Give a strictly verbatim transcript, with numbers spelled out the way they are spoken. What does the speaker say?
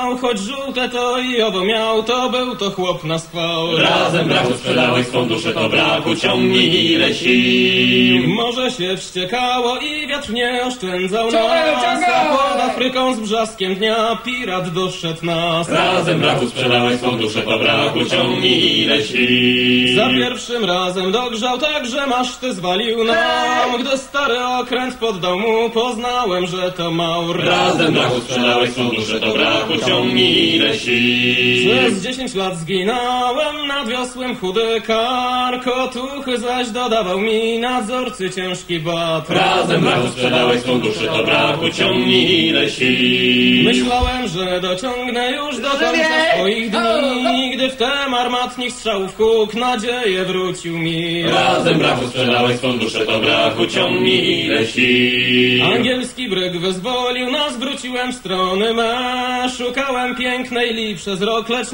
miał, choć żółte to i owo miał, to był to chłop na spał. Razem brachu sprzedałeś swą duszę, to brachu ciągnij ile sił. Morze się wściekało i wiatr nie oszczędzał Ciągnę, nas, ciągnę! a pod Afryką z brzaskiem dnia pirat doszedł nas. Razem brachu sprzedałeś swą duszę, to brachu ciągnij ile sił. Za pierwszym razem dogrzał tak, że maszty zwalił nam. Gdy stary okręt poddał mu, poznałem, że to Maur. Razem brachu sprzedałeś swą duszę, to brachu ciągnij ile sił. Przez dziesięć lat zginąłem nad wiosłem chudy kark, otuchy zaś dodawał mi nadzorcy ciężki bat. Razem brachu sprzedałeś swą duszę, to brachu ciągnij ile sił. Myślałem, że dociągnę już do końca swoich dni, gdy wtem armatnik strzałów huk nadzieję wrócił mi. Razem brachu sprzedałeś swą duszę, to brachu ciągnij ile sił. Angielski bryg wyzwolił nas, wróciłem w strony me. Szukałem pięknej li przez rok, lecz